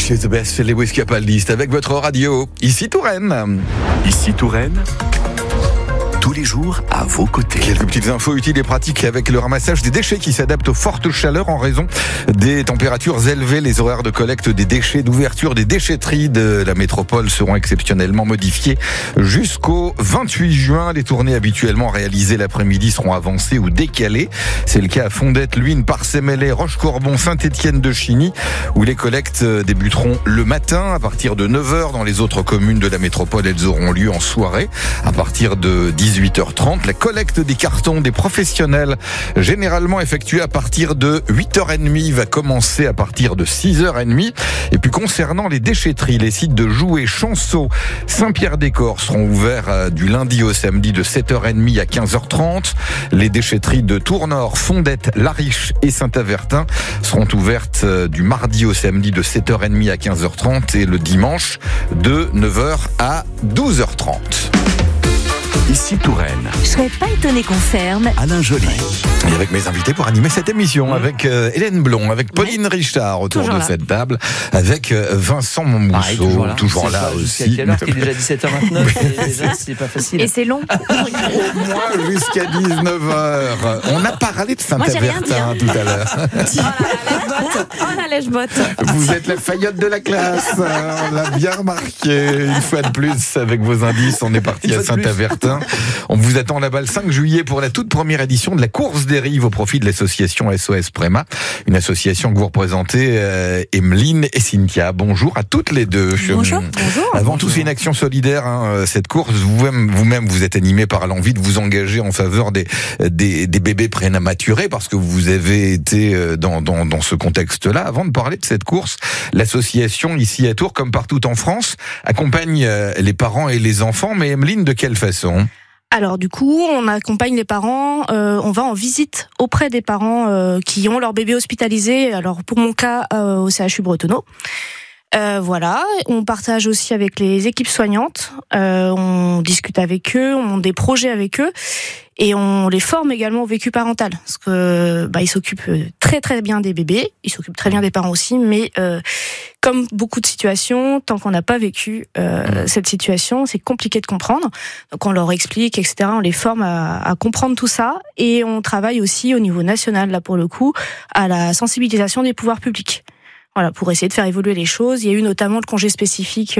Chez The Best, Lewis Capaldi, avec votre radio. Ici Touraine. Ici Touraine. Tous les jours à vos côtés. Quelques petites infos utiles et pratiques avec le ramassage des déchets qui s'adaptent aux fortes chaleurs en raison des températures élevées. Les horaires de collecte des déchets, d'ouverture des déchetteries de la métropole seront exceptionnellement modifiés jusqu'au 28 juin. Les tournées habituellement réalisées l'après-midi seront avancées ou décalées. C'est le cas à Fondette, Luynes, Parcé-Mellé, Rochecorbon, Saint-Étienne-de-Chigny, où les collectes débuteront le matin à partir de 9h. Dans les autres communes de la métropole, elles auront lieu en soirée à partir de 18h30. La collecte des cartons des professionnels, généralement effectuée à partir de 8h30, va commencer à partir de 6h30. Et puis concernant les déchetteries, les sites de Joué, Chanceau, Saint-Pierre-des-Corps seront ouverts du lundi au samedi de 7h30 à 15h30. Les déchetteries de Tournord, Fondette, Lariche et Saint-Avertin seront ouvertes du mardi au samedi de 7h30 à 15h30 et le dimanche de 9h à 12h30. Ici Touraine. Je serais pas étonné qu'on ferme. Alain Joly. Et avec mes invités pour animer cette émission, avec Hélène Blond, avec Pauline Richard autour toujours de là. cette table, avec Vincent Montmousseau, toujours là aussi. Jusqu'à quelle heure? Il est déjà 17h29. Déjà, c'est pas facile. Et c'est long. Au moins jusqu'à 19h. On a parlé de Moi, j'ai rien Saint-Avertin tout à l'heure. Oh la lèche-botte. Vous êtes la faillotte de la classe, on l'a bien remarqué. Une fois de plus, avec vos indices, on est parti à Saint-Avertin. On vous attend là-bas le 5 juillet pour la toute première édition de la course des rives au profit de l'association SOS Préma. Une association que vous représentez, Emeline et Cynthia. Bonjour à toutes les deux. Bonjour. Avant tout, c'est une action solidaire, cette course. Vous-même, vous êtes animé par l'envie de vous engager en faveur des bébés prématurés parce que vous avez été dans ce contexte-là. Avant de parler de cette course, l'association ici à Tours, comme partout en France, accompagne les parents et les enfants. Mais Emeline, de quelle façon ? Alors du coup, on accompagne les parents, on va en visite auprès des parents qui ont leur bébé hospitalisé. Alors pour mon cas, au CHU Bretonneau. Voilà, on partage aussi avec les équipes soignantes, on discute avec eux, on monte des projets avec eux et on les forme également au vécu parental parce que ils s'occupent très très bien des bébés, ils s'occupent très bien des parents aussi, mais comme beaucoup de situations, tant qu'on n'a pas vécu cette situation, c'est compliqué de comprendre. Donc on leur explique, etc. On les forme à comprendre tout ça et on travaille aussi au niveau national là pour le coup à la sensibilisation des pouvoirs publics. Voilà, pour essayer de faire évoluer les choses. Il y a eu notamment le congé spécifique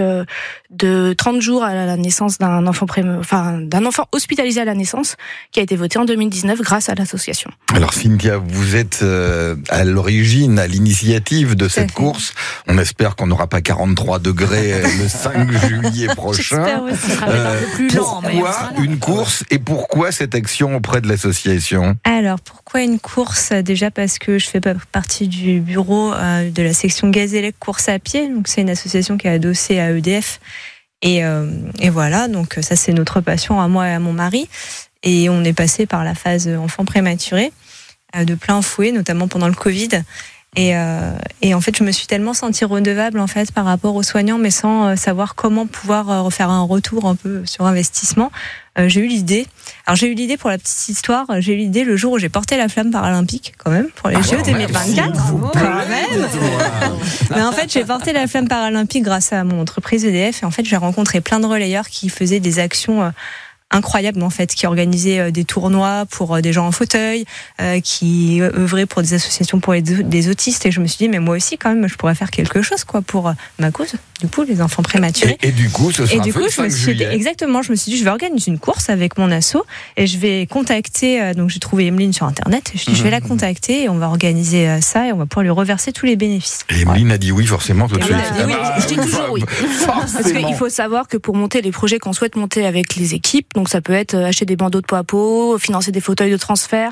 de 30 jours à la naissance d'un enfant d'un enfant hospitalisé à la naissance, qui a été voté en 2019 grâce à l'association. Alors Cynthia, vous êtes à l'origine, à l'initiative de cette course. On espère qu'on n'aura pas 43 degrés le 5 juillet prochain. J'espère aussi, ce sera un peu plus lent. Pourquoi une course et pourquoi cette action auprès de l'association ? Alors, pourquoi une course ? Déjà parce que je fais partie du bureau de la section Gazélec course à pied. Donc, c'est une association qui est adossée à EDF. Et voilà, donc ça, c'est notre passion à moi et à mon mari. Et on est passé par la phase enfant prématuré de plein fouet, notamment pendant le Covid. Et en fait, je me suis tellement sentie redevable en fait par rapport aux soignants, mais sans savoir comment pouvoir refaire un retour un peu sur investissement. J'ai eu l'idée. Alors j'ai eu l'idée pour la petite histoire. J'ai eu l'idée le jour où j'ai porté la flamme paralympique quand même pour les Jeux 2024. Quand même. Mais en fait, j'ai porté la flamme paralympique grâce à mon entreprise EDF. Et en fait, j'ai rencontré plein de relayeurs qui faisaient des actions incroyable en fait, qui organisait des tournois pour des gens en fauteuil, qui œuvrait pour des associations pour des autistes, et je me suis dit mais moi aussi quand même je pourrais faire quelque chose quoi pour ma cause, du coup les enfants prématurés. Et du coup ce sera je me suis dit je vais organiser une course avec mon asso et je vais contacter, donc j'ai trouvé Emeline sur internet, et je dis je vais la contacter et on va organiser ça et on va pouvoir lui reverser tous les bénéfices. Et Emeline a dit oui forcément tout de suite. Je dis toujours oui. Parce qu'il faut savoir que pour monter les projets qu'on souhaite monter avec les équipes, donc ça peut être acheter des bandeaux de peau à peau, financer des fauteuils de transfert,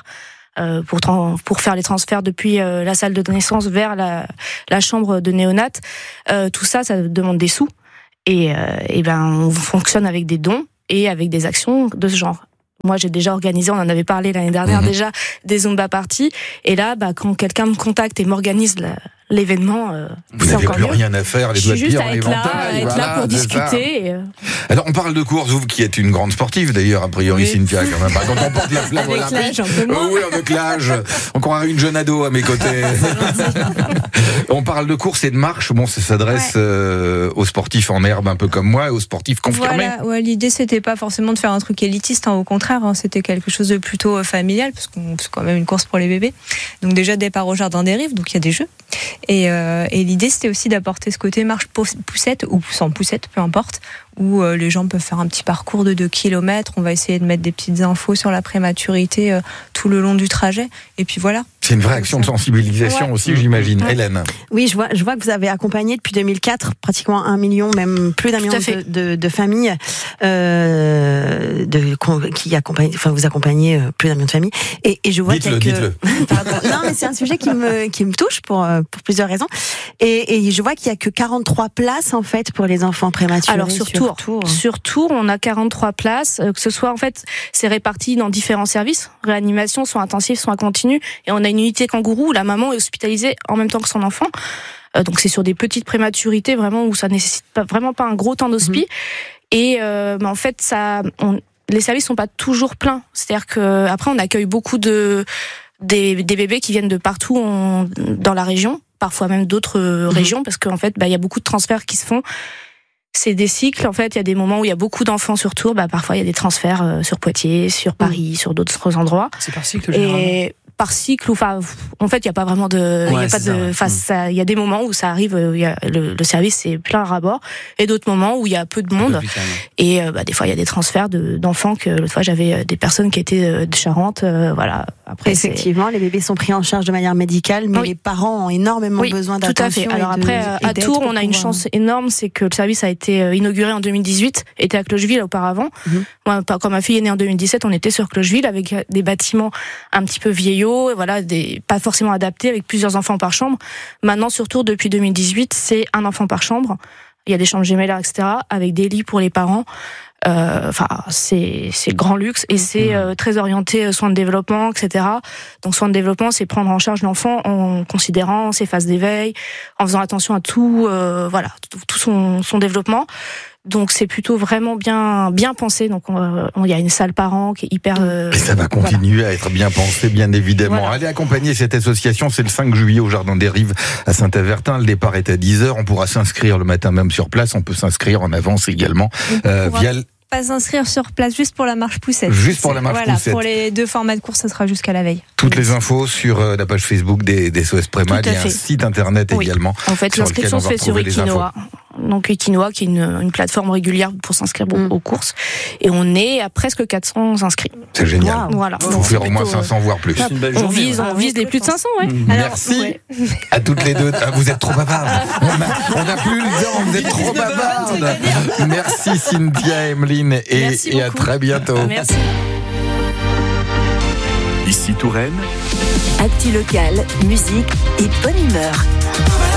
pour faire les transferts depuis la salle de naissance vers la chambre de néonat. Tout ça, ça demande des sous. Et on fonctionne avec des dons et avec des actions de ce genre. Moi, j'ai déjà organisé, on en avait parlé l'année dernière déjà, des Zumba parties. Et là, quand quelqu'un me contacte et m'organise l'événement, Vous c'est n'avez encore plus mieux. rien à faire, les Je doigts suis de juste pied à en être là, éventail. Voilà, pour c'est ça. discuter. Alors, on parle de course, vous qui êtes une grande sportive d'ailleurs, a priori, Oui. Cynthia, quand même. Quand on porte la flamme Avec olympique. l'âge, un peu moins. Oui, avec l'âge. On croirait une jeune ado à mes côtés. On parle de course et de marche. Bon, ça s'adresse aux sportifs en herbe, un peu comme moi, et aux sportifs confirmés. Voilà, ouais, l'idée c'était pas forcément de faire un truc élitiste, au contraire, c'était quelque chose de plutôt familial, parce que c'est quand même une course pour les bébés. Donc déjà départ au jardin des Rives, donc il y a des jeux. Et l'idée c'était aussi d'apporter ce côté marche poussette ou sans poussette, peu importe, où les gens peuvent faire un petit parcours de 2 km. On va essayer de mettre des petites infos sur la prématurité tout le long du trajet. Et puis voilà. C'est une vraie action de sensibilisation aussi, j'imagine. Hélène. Oui, je vois que vous avez accompagné depuis 2004 pratiquement 1 million, même plus d'1 million de familles qui accompagnent. Enfin, vous accompagnez plus d'1 million de familles. Et je vois dites-le. Pardon. Non, mais c'est un sujet qui me touche pour plusieurs raisons. Et je vois qu'il y a que 43 places en fait pour les enfants prématurés. Alors surtout, on a 43 places, que ce soit en fait, c'est réparti dans différents services, réanimation, soins intensifs, soins continus, et on a une unité kangourou où la maman est hospitalisée en même temps que son enfant. Donc c'est sur des petites prématurités vraiment où ça nécessite vraiment pas un gros temps d'hospi. Et en fait, les services sont pas toujours pleins. C'est-à-dire que après on accueille beaucoup des bébés qui viennent de partout dans la région, parfois même d'autres régions, parce qu'en fait, il y a beaucoup de transferts qui se font. C'est des cycles, en fait, il y a des moments où il y a beaucoup d'enfants sur Tours, parfois il y a des transferts sur Poitiers, sur Paris, sur d'autres endroits. C'est par cycle, généralement. Et par cycle, enfin, en fait, il y a pas vraiment de, il y a des moments où ça arrive, le service est plein à ras-bord, et d'autres moments où il y a peu de monde. Et des fois il y a des transferts d'enfants, que l'autre fois j'avais des personnes qui étaient de Charente, voilà. Après, effectivement, les bébés sont pris en charge de manière médicale, mais les parents ont énormément besoin d'attention. Tout à fait. Alors après, à Tours, on a une chance énorme, c'est que le service a été inauguré en 2018, était à Clocheville auparavant. Moi, quand ma fille est née en 2017, on était sur Clocheville avec des bâtiments un petit peu vieillots, et voilà, pas forcément adaptés, avec plusieurs enfants par chambre. Maintenant, sur Tours, depuis 2018, c'est un enfant par chambre. Il y a des chambres gemellaires, etc., avec des lits pour les parents. C'est le grand luxe, et c'est très orienté soins de développement, etc. Donc soins de développement, c'est prendre en charge l'enfant en considérant ses phases d'éveil, en faisant attention à tout son développement. Donc c'est plutôt vraiment bien pensé. Donc il y a une salle par an qui est hyper. Et ça va continuer à être bien pensé, bien évidemment. Voilà. Allez accompagner cette association, c'est le 5 juillet au Jardin des Rives à Saint-Avertin. Le départ est à 10h. On pourra s'inscrire le matin même sur place. On peut s'inscrire en avance également via pas s'inscrire sur place, juste pour la marche poussette. Juste pour la marche poussette. Pour les 2 formats de course, ça sera jusqu'à la veille. Toutes les infos sur la page Facebook des SOS Préma. Il y a un site internet également. En fait, l'inscription se fait sur Equinoa. Donc Equinoa, qui est une plateforme régulière pour s'inscrire aux courses. Et on est à presque 400 inscrits. C'est génial. Voilà. Il faut faire au moins 500, voire plus. C'est une belle On journée. vise les plus de 500, ouais. Merci à toutes les deux. Vous êtes trop bavardes. On n'a plus le temps. Vous êtes trop bavardes. Merci Cynthia, Emeline, et à très bientôt. Merci. Ici Touraine, Actu locale, musique et bonne humeur.